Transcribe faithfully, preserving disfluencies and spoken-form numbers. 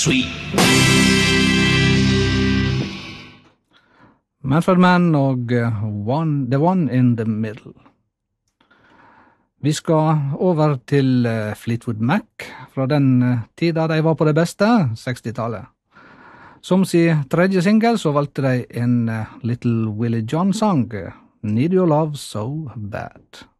sweet. Manfred Mann og one, The One in the Middle. Vi skal over til Fleetwood Mac, fra den tida de var på det beste, sekstitallet. Som sin tredje single så valgte de en Little Willie John-sang, Need Your Love So Bad.